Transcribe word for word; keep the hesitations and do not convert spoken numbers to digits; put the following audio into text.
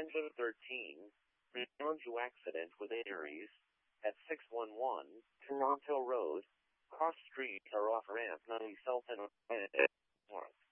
Engine thirteen, Rigondeaux accident with Aries, at six one one, Toronto Road, cross street or off ramp ninety South and North.